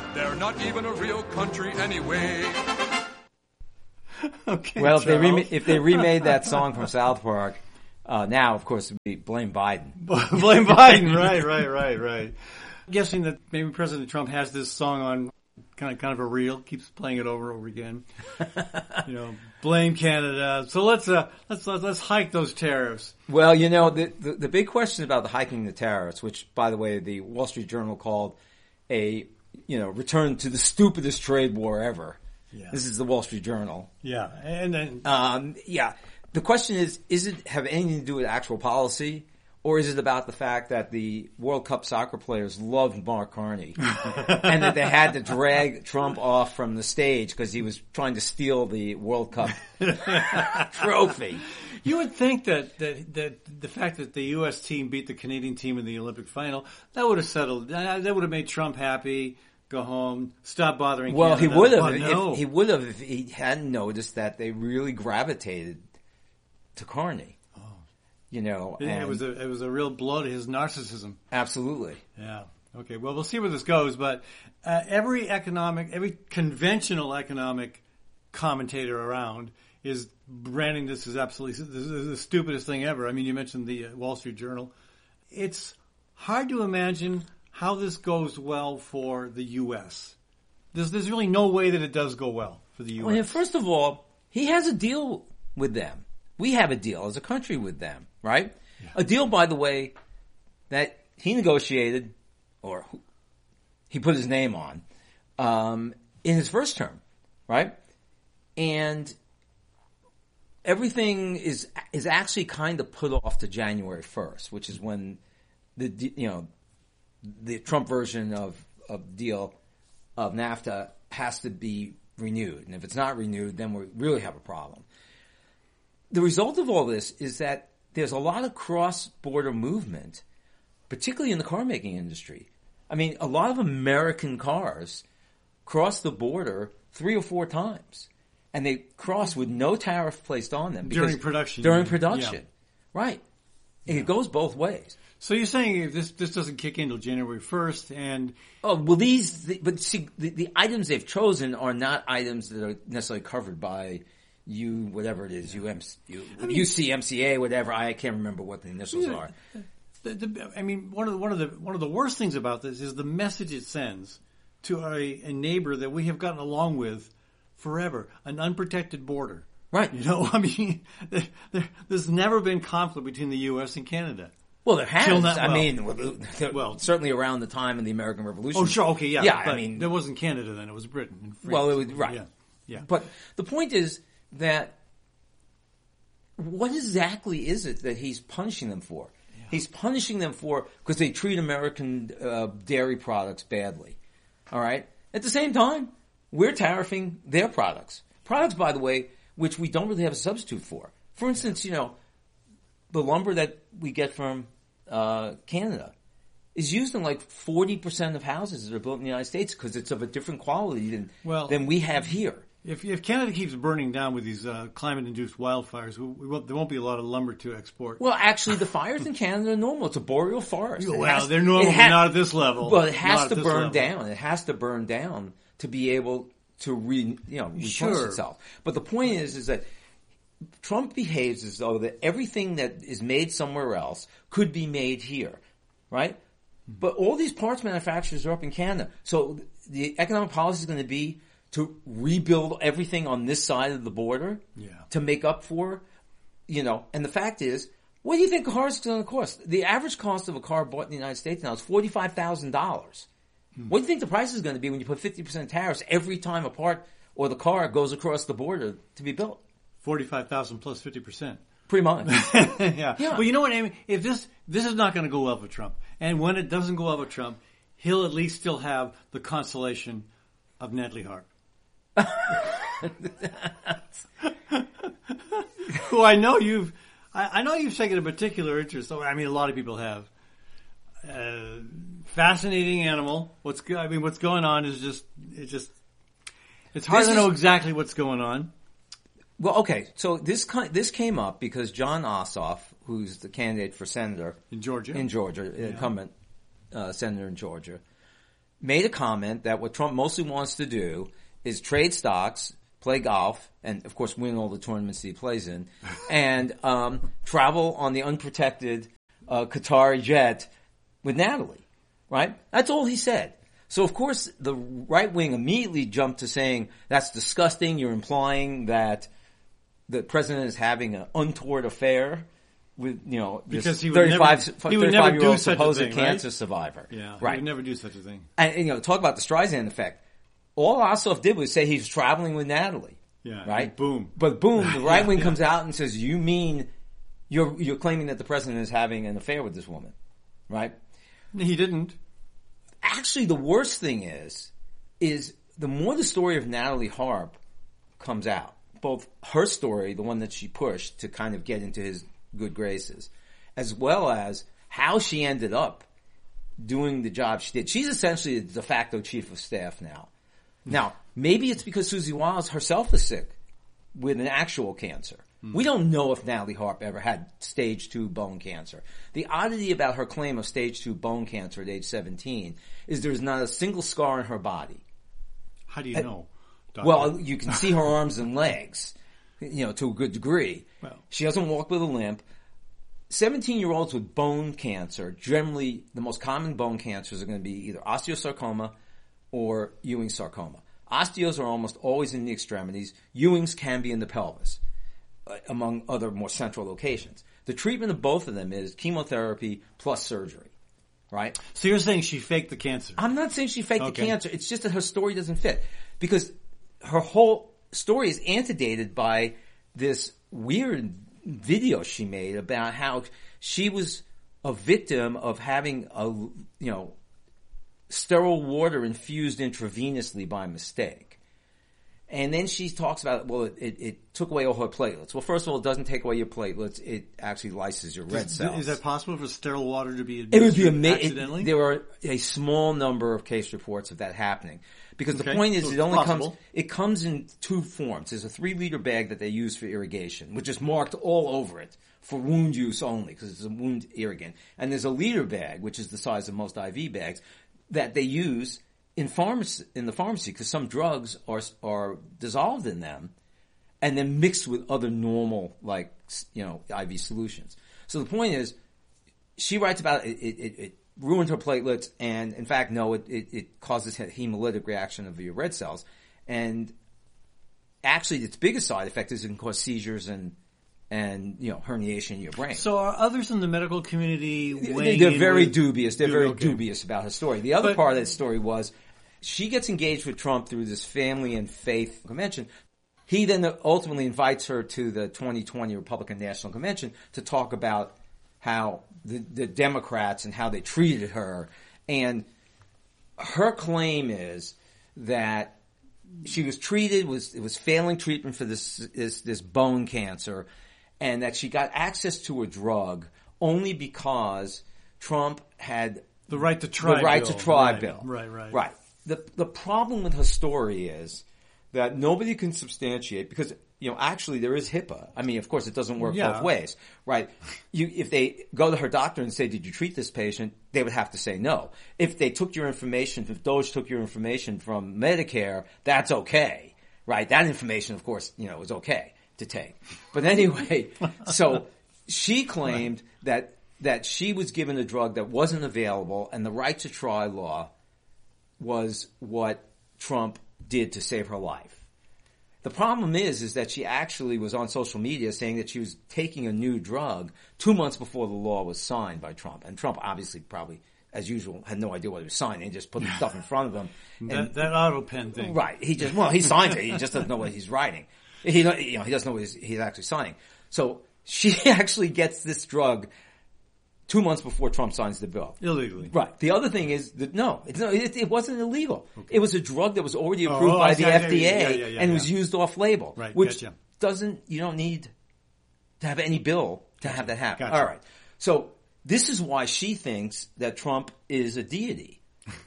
They're not even a real country anyway. Okay. Well, if they remade that song from South Park, now, of course, it would be blame Biden. Blame Biden. Right. I'm guessing that maybe President Trump has this song on kind of a reel, keeps playing it over and over again. Blame Canada. So let's hike those tariffs. Well, the big question about the hiking the tariffs, which, by the way, the Wall Street Journal called a return to the stupidest trade war ever. Yeah. This is the Wall Street Journal. Yeah, and then the question is it have anything to do with actual policy, or is it about the fact that the World Cup soccer players loved Mark Carney and that they had to drag Trump off from the stage because he was trying to steal the World Cup trophy? You would think that the fact that the U.S. team beat the Canadian team in the Olympic final, that would have settled. That would have made Trump happy. Go home. Stop bothering. Well, Canada. he would have. No. He would have if he hadn't noticed that they really gravitated to Carney. Oh, and it was a real blow to his narcissism. Absolutely. Yeah. Okay. Well, we'll see where this goes, but every conventional economic commentator around is branding this as absolutely the stupidest thing ever. I mean, you mentioned the Wall Street Journal. It's hard to imagine how this goes well for the U.S. There's really no way that it does go well for the U.S. Well, first of all, he has a deal with them. We have a deal as a country with them, right? Yeah. A deal, by the way, that he negotiated, or he put his name on, in his first term, right? And everything is actually kind of put off to January 1st, which is when the Trump version of deal of NAFTA has to be renewed. And if it's not renewed, then we really have a problem. The result of all this is that there's a lot of cross-border movement, particularly in the car making industry. I mean, a lot of American cars cross the border 3 or 4 times. And they cross with no tariff placed on them. During production. Yeah. Right. And it goes both ways. So you're saying if this doesn't kick in until January 1st and... Oh, well, the items they've chosen are not items that are necessarily covered by whatever it is, UCMCA, whatever. I can't remember what the initials are. One of the worst things about this is the message it sends to a neighbor that we have gotten along with forever, an unprotected border. Right. There's never been conflict between the U.S. and Canada. Well, there has. Certainly around the time of the American Revolution. Oh, sure. Okay, yeah. Yeah, but there wasn't Canada then. It was Britain and France. Well, it was, right. Yeah. But the point is that what exactly is it that he's punishing them for? Yeah. He's punishing them for because they treat American dairy products badly. All right? At the same time, we're tariffing their products. Products, by the way, which we don't really have a substitute for. For instance, the lumber that we get from Canada is used in like 40% of houses that are built in the United States because it's of a different quality than we have here. If Canada keeps burning down with these climate-induced wildfires, there won't be a lot of lumber to export. Well, actually, the fires in Canada are normal. It's a boreal forest. They're normal, but not at this level. Well, it has to burn down. It has to burn down to be able to replenish itself. But the point is that Trump behaves as though that everything that is made somewhere else could be made here, right? But all these parts manufacturers are up in Canada. So the economic policy is going to be to rebuild everything on this side of the border to make up for, and the fact is, what do you think a car is going to cost? The average cost of a car bought in the United States now is $45,000. What do you think the price is going to be when you put 50% tariffs every time a part or the car goes across the border to be built? 45,000 plus 50%. Pretty much. Yeah. Well, you know what, Amy? If this is not going to go well for Trump, and when it doesn't go well for Trump, he'll at least still have the consolation of Natalie Harp. Who I know you've taken a particular interest. I mean, a lot of people have. Fascinating animal. What's going on is it's hard to know exactly what's going on. Well, okay. So this came up because John Ossoff, who's the candidate for senator in Georgia, incumbent senator in Georgia, made a comment that what Trump mostly wants to do is trade stocks, play golf, and of course win all the tournaments he plays in, and travel on the unprotected Qatari jet with Natalie, right? That's all he said. So of course the right wing immediately jumped to saying that's disgusting. You're implying that the president is having an untoward affair with, because he would 35-year-old supposed cancer survivor. Yeah, right. He would never do such a thing. And talk about the Streisand effect. All Ossoff did was say he's traveling with Natalie. Yeah. Right? Boom. But boom, the right wing comes out and says, you mean you're claiming that the president is having an affair with this woman. Right? He didn't. Actually, the worst thing is the more the story of Natalie Harp comes out, both her story, the one that she pushed to kind of get into his good graces, as well as how she ended up doing the job she did. She's essentially the de facto chief of staff now. Now, maybe it's because Susie Wiles herself is sick with an actual cancer. We don't know if Natalie Harp ever had stage 2 bone cancer. The oddity about her claim of stage 2 bone cancer at age 17 is there's not a single scar in her body. How do you know? Doctor? Well, you can see her arms and legs, to a good degree. Well. She doesn't walk with a limp. 17-year-olds with bone cancer, generally the most common bone cancers are going to be either osteosarcoma or Ewing sarcoma. Osteos are almost always in the extremities. Ewing's can be in the pelvis, among other more central locations. The treatment of both of them is chemotherapy plus surgery, right? So you're saying she faked the cancer? I'm not saying she faked the cancer. It's just that her story doesn't fit. Because her whole story is antedated by this weird video she made about how she was a victim of having sterile water infused intravenously by mistake. And then she talks about, it took away all her platelets. Well, first of all, it doesn't take away your platelets. It actually lyses your red cells. Is that possible for sterile water to be administered? It would be accidentally? There are a small number of case reports of that happening. Because the point is, it comes in 2 forms. There's a 3-liter bag that they use for irrigation, which is marked all over it for wound use only, because it's a wound irrigant. And there's a liter bag, which is the size of most IV bags, that they use in the pharmacy, because some drugs are dissolved in them and then mixed with other normal, IV solutions. So the point is, she writes about it ruined her platelets, and in fact, no, it causes a hemolytic reaction of your red cells. And actually, its biggest side effect is it can cause seizures and herniation in your brain. So are others in the medical community They're very dubious. They're very dubious about her story. The other part of that story was she gets engaged with Trump through this family and faith convention. He then ultimately invites her to the 2020 Republican National Convention to talk about how the Democrats and how they treated her. And her claim is that she was treated, it was failing treatment for this bone cancer, and that she got access to a drug only because Trump had the right to try bill. Right. The problem with her story is that nobody can substantiate, because actually there is HIPAA. I mean, of course, it doesn't work both ways, right? If they go to her doctor and say, "Did you treat this patient?" they would have to say no. If they took your information, if DOJ took your information from Medicare, that's okay, right? That information, of course, is okay to take. But anyway, so she claimed that she was given a drug that wasn't available, and the right to try law was what Trump did to save her life. The problem is that she actually was on social media saying that she was taking a new drug 2 months before the law was signed by Trump. And Trump obviously probably, as usual, had no idea what he was signing. He just put the stuff in front of him. That auto pen thing. Right. He signs it. He just doesn't know what he's writing. He doesn't know what he's actually signing. So she actually gets this drug 2 months before Trump signs the bill. Illegally. Right. The other thing is that it wasn't illegal. Okay. It was a drug that was already approved by the FDA and was used off label. Right. Which you don't need to have any bill to have that happen. Gotcha. All right. So this is why she thinks that Trump is a deity.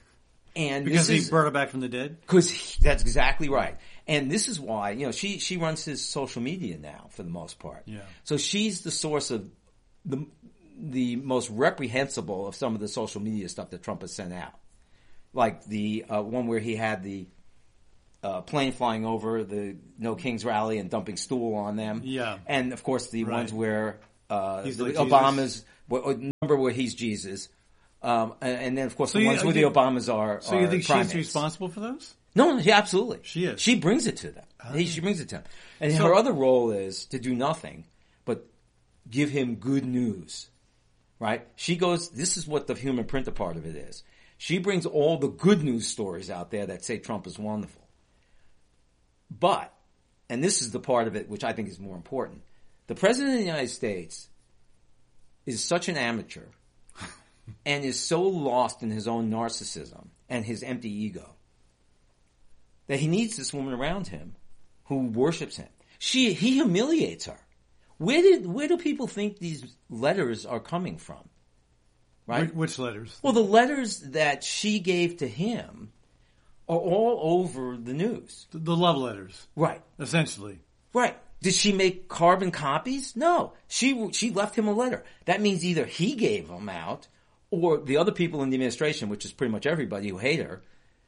And because he brought her back from the dead? Because that's exactly right. And this is why, she runs his social media now for the most part. Yeah. So she's the source of the most reprehensible of some of the social media stuff that Trump has sent out. like the one where he had the plane flying over the No Kings rally and dumping stool on them. Yeah. And, of course, the ones where he's like Obama's, number where he's Jesus. And then, of course, the ones where the Obamas are So you think primates. she's responsible for those? No, yeah, absolutely. She is. She brings it to them. She brings it to him. And her other role is to do nothing but give him good news. Right? She goes, this is what the human printer part of it is. She brings all the good news stories out there that say Trump is wonderful. But, and this is the part of it which I think is more important, the President of the United States is such an amateur and is so lost in his own narcissism and his empty ego that he needs this woman around him who worships him. He humiliates her. Where do people think these letters are coming from? Right? Which letters? Well, the letters that she gave to him are all over the news. The love letters. Right. Essentially. Right. Did she make carbon copies? No. She left him a letter. That means either he gave them out or the other people in the administration, which is pretty much everybody who hate her,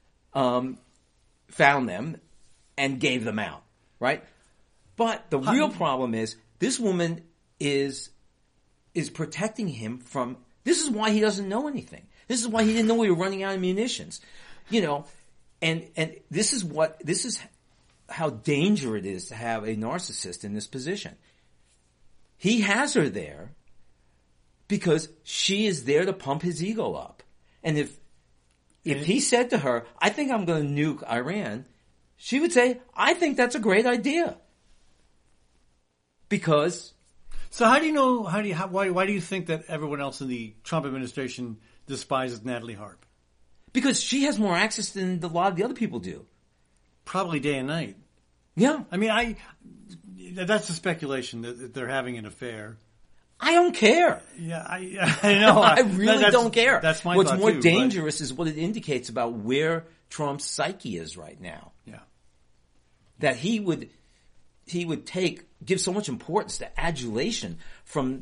found them and gave them out. Right? But the real problem is this woman is protecting him from... This is why he doesn't know anything. This is why he didn't know we were running out of munitions. You know, and this is how dangerous it is to have a narcissist in this position. He has her there because she is there to pump his ego up. And if he said to her, I think I'm going to nuke Iran, she would say, I think that's a great idea. Because... So how do you know? Why do you think that everyone else in the Trump administration despises Natalie Harp? Because she has more access than a lot of the other people do. Probably day and night. Yeah. I mean, that's a speculation that they're having an affair. I don't care. Yeah, I know. I really don't care. That's my What's thought more too, dangerous is what it indicates about where Trump's psyche is right now. Yeah. That he would give so much importance to adulation from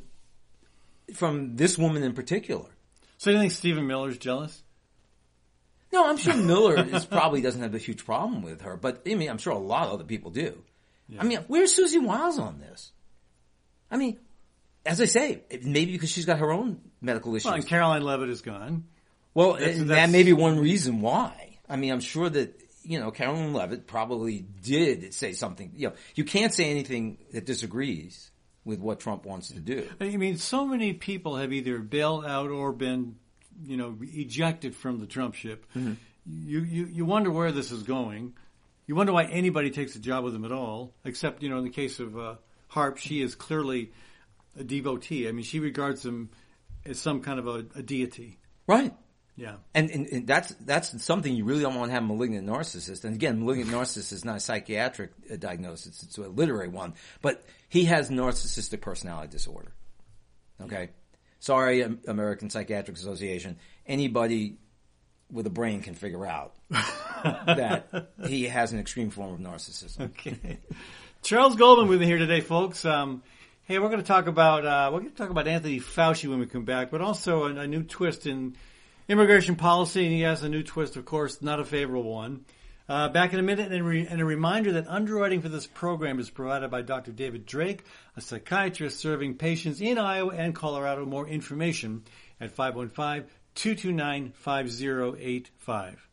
this woman in particular. So do you think Stephen Miller's jealous? No, I'm sure Miller probably doesn't have a huge problem with her, but I mean, I'm sure a lot of other people do. Yeah. I mean, where's Susie Wiles on this? I mean, as I say, maybe because she's got her own medical issues. Well, and Caroline Leavitt is gone. Well, that may be one reason why. I mean, I'm sure that, Caroline Leavitt probably did say something. You can't say anything that disagrees with what Trump wants to do. I mean, so many people have either bailed out or been, ejected from the Trump ship. Mm-hmm. You wonder where this is going. You wonder why anybody takes a job with him at all, except, in the case of Harp, she is clearly a devotee. I mean, she regards him as some kind of a deity. Right. Yeah. And that's something you really don't want to have a malignant narcissist. And again, malignant narcissist is not a psychiatric diagnosis. It's a literary one. But he has narcissistic personality disorder. Okay? Sorry, American Psychiatric Association. Anybody with a brain can figure out that he has an extreme form of narcissism. Okay. Charles Goldman with me here today, folks. Hey, we're going to talk about Anthony Fauci when we come back, but also a new twist in immigration policy, and he has a new twist, of course, not a favorable one. Back in a minute, and a reminder that underwriting for this program is provided by Dr. David Drake, a psychiatrist serving patients in Iowa and Colorado. More information at 515-229-5085.